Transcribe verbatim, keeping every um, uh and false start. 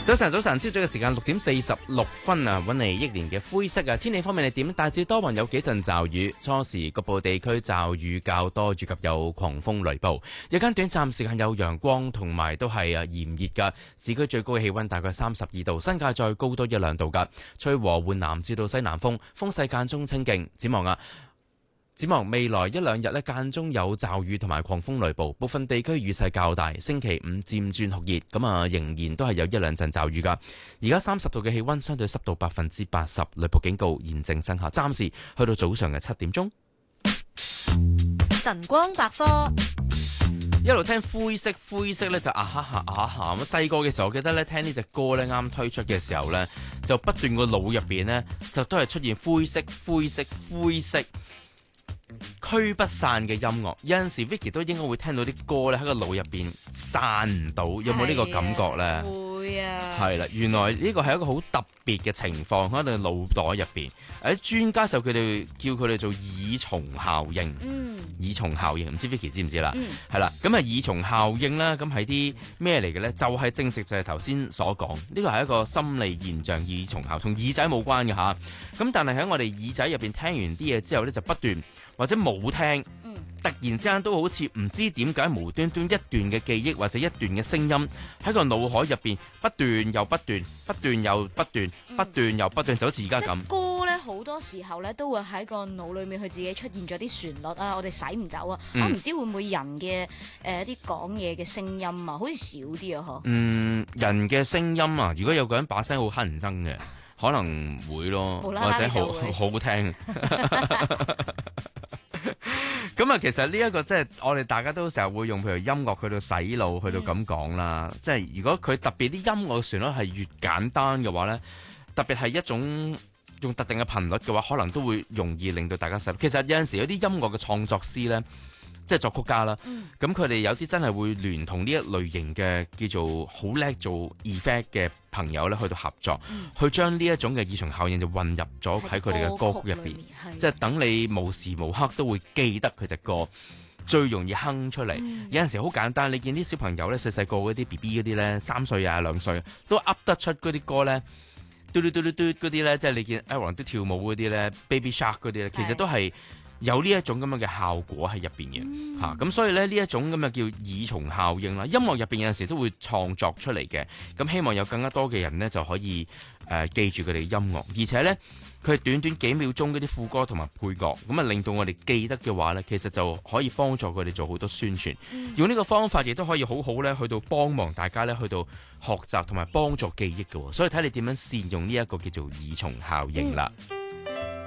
早晨，早晨，朝早嘅時間六點四十六分啊，揾嚟憶蓮嘅灰色啊。天氣方面係點？大致多雲，有幾陣驟雨，初時局部地區驟雨較多，以及有狂風雷暴。日間短暫時間有陽光，同埋都係啊炎熱噶。市區最高嘅氣溫大概三十二度，新界再高多一兩度噶。吹和緩南至到西南風，風勢間中清勁。展望啊！展望未來一兩日咧，間中有驟雨同埋狂風雷暴，部分地區雨勢較大。星期五漸轉酷熱，咁啊仍然都係有一兩陣驟雨噶。而家三十度嘅氣溫，相對濕度百分之八十，雷暴警告現正生效。暫時去到早上嘅七點鐘。 晨光百科。 一路聽灰色，灰色咧就啊哈哈啊哈咁。細個嘅時候，我記得咧聽呢隻歌咧啱推出嘅時候咧，就不斷個腦入邊咧就都係出現灰色、灰色、灰色。驅不散嘅音樂，有陣時 Vicky 都應該會聽到啲歌咧喺個腦入邊散唔到，有冇呢個感覺咧？ 會啊， 係啦，原來呢個係一個好特別嘅情況喺你腦袋入邊。誒，專家就佢哋叫佢哋做耳蟲效應。嗯，耳蟲效應，唔知 Vicky 知唔知啦？嗯，係啦，咁啊耳蟲效應啦，咁係啲咩嚟嘅咧？就係、是、正直就係頭先所講，呢個係一個心理現象，耳蟲效同耳仔冇關嘅吓。咁但係喺我哋耳仔入邊聽完啲嘢之後咧，就不斷。或者冇聽，突然之間都好似唔知點解無端端一段嘅記憶或者一段嘅聲音喺個腦海入邊不斷又不斷，不斷又不斷，不斷又不斷，就好似而家咁。 歌咧好多時候咧都會喺個腦裏面佢自己出現咗啲旋律啊，我哋洗唔走啊。嗯、我唔知會唔會人嘅誒啲講嘢嘅聲音啊，好似少啲啊嗬。嗯， 人嘅聲音啊，如果有個人把聲好乞人憎嘅，可能會咯，或者好好好聽。咁啊，其實呢一個即係我哋大家都成日會用，譬如音樂去到洗腦，去到咁講啦。即係如果佢特別啲音樂旋律係越簡單嘅話咧，特別係一種用特定嘅頻率嘅話，可能都會容易令到大家洗腦。其實有陣時有啲音樂嘅創作師咧，即係作曲家啦，咁佢哋有啲真係會聯同呢一類型嘅叫做好叻做 effect 嘅朋友咧，去到合作，嗯、去將呢一種嘅耳蟲效應就混入咗喺佢哋嘅歌曲入邊，即係等你無時無刻都會記得佢隻歌，最容易哼出嚟。嗯、有陣時好簡單，你見啲小朋友咧，細細個嗰啲 B B 嗰啲咧，三歲啊兩歲都噏得出嗰啲歌咧，嘟嘟嘟嘟嘟嗰啲咧，即係你見 Aaron 都跳舞嗰啲咧 ，Baby Shark 嗰啲咧，其實都係。有呢一種咁樣嘅效果喺入邊嘅嚇，咁、嗯啊、所以咧呢一種咁嘅叫耳蟲效應啦。音樂入邊有陣時都會創作出嚟嘅，咁希望有更加多嘅人呢就可以誒、呃、記住佢哋嘅音樂，而且呢，佢短短幾秒鐘嗰啲副歌同埋配樂，咁啊令到我哋記得嘅話呢，其實就可以幫助佢哋做好多宣傳。嗯、用呢個方法亦都可以好好咧去到幫忙大家咧去到學習同埋幫助記憶嘅，所以睇你點樣善用呢一個叫做耳蟲效應啦。嗯